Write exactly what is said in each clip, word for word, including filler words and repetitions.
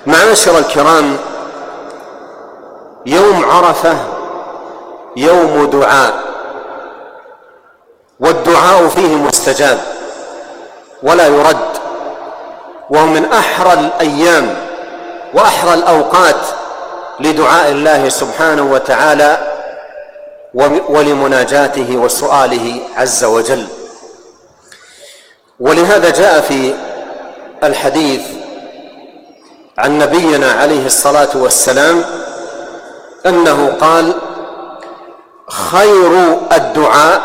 معاشر الكرام، يوم عرفة يوم دعاء، والدعاء فيه مستجاب ولا يرد، وهو من أحرى الأيام وأحرى الأوقات لدعاء الله سبحانه وتعالى ولمناجاته وسؤاله عز وجل. ولهذا جاء في الحديث عن نبينا عليه الصلاة والسلام أنه قال: خير الدعاء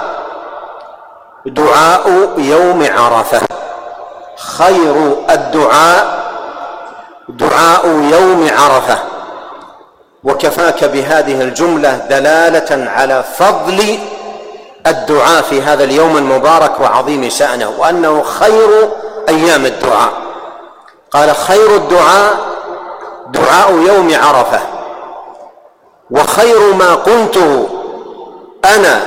دعاء يوم عرفة، خير الدعاء دعاء يوم عرفة. وكفاك بهذه الجملة دلالة على فضل الدعاء في هذا اليوم المبارك وعظيم شأنه، وأنه خير أيام الدعاء. قال: خير الدعاء دعاء يوم عرفة، وخير ما قلته أنا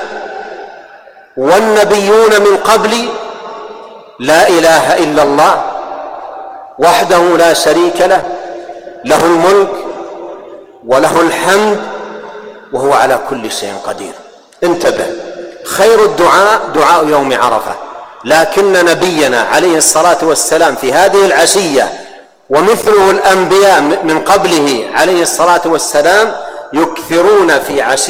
والنبيون من قبلي لا إله إلا الله وحده لا شريك له، له الملك وله الحمد وهو على كل شيء قدير. انتبه، خير الدعاء دعاء يوم عرفة، لكن نبينا عليه الصلاة والسلام في هذه العشية ومثله الأنبياء من قبله عليه الصلاة والسلام يكثرون في عشية